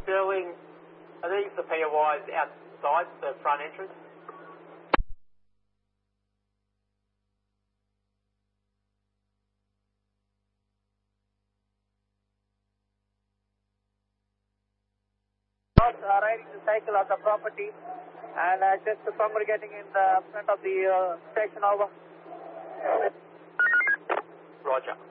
Sterling, are these the POIs outside the front entrance? Riding the cycle on the property and just congregating in the front of the station over. Roger.